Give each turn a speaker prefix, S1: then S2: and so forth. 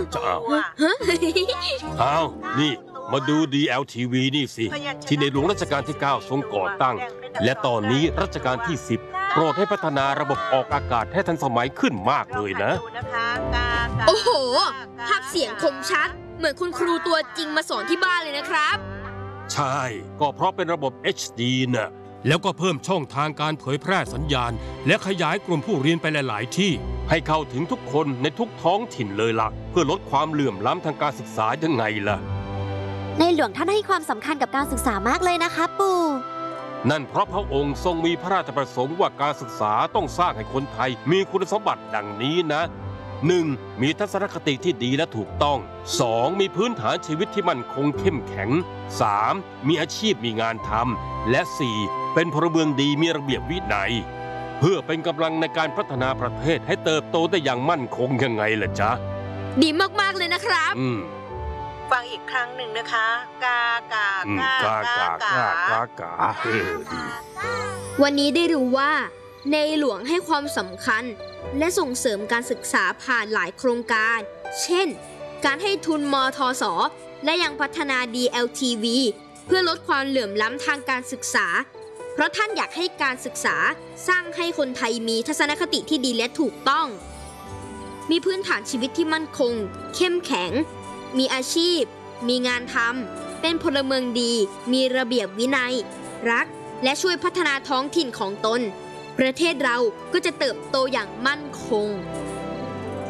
S1: จะเอาเอานี่มาดู DLTV นี่สิที่ในหลวงรัชกาลที่ 9 ทรงก่อตั้งและตอนนี้รัชกาลที่ 10 โปรดให้พัฒนาระบบออกอากาศให้ทันสมัยขึ้นมากเลยนะ
S2: โอ้โหภาพเสียงคมชัดเหมือนคุณครูตัวจริงมาสอนที่บ้านเลยนะครับ
S1: ใช่ก็เพราะเป็นระบบ HD น่ะแล้วก็เพิ่มช่องทางการเผยแพร่สัญญาณและขยายกลุ่มผู้เรียนไปหลายๆที่ให้เข้าถึงทุกคนในทุกท้องถิ่นเลยล่ะเพื่อลดความเหลื่อมล้ำทางการศึกษายังไงล่ะ
S3: ในหลวงท่านให้ความสำคัญกับการศึกษามากเลยนะคะปู่
S1: นั่นเพราะพระองค์ทรงมีพระราชประสงค์ว่าการศึกษาต้องสร้างให้คนไทยมีคุณสมบัติดังนี้นะ 1. มีทัศนคติที่ดีและถูกต้อง 2. มีพื้นฐานชีวิตที่มั่นคงเข้มแข็ง 3. มีอาชีพมีงานทำและ 4. เป็นพลเมืองดีมีระเบียบวินัยเพื่อเป็นกำลังในการพัฒนาประเทศให้เติบโตได้อย่างมั่นคงยังไงล่ะจ๊ะ
S2: ดีมากๆเลยนะครับ
S4: ฟังอีกครั้งหนึ่งนะคะกากากากากา
S2: วันนี้ได้รู้ว่าในหลวงให้ความสำคัญและส่งเสริมการศึกษาผ่านหลายโครงการเช่นการให้ทุนมทส.และยังพัฒนา DLTV เพื่อลดความเหลื่อมล้ำทางการศึกษาเพราะท่านอยากให้การศึกษาสร้างให้คนไทยมีทัศนคติที่ดีและถูกต้องมีพื้นฐานชีวิตที่มั่นคงเข้มแข็งมีอาชีพมีงานทำเป็นพลเมืองดีมีระเบียบวินัยรักและช่วยพัฒนาท้องถิ่นของตนประเทศเราก็จะเติบโตอย่างมั่นคง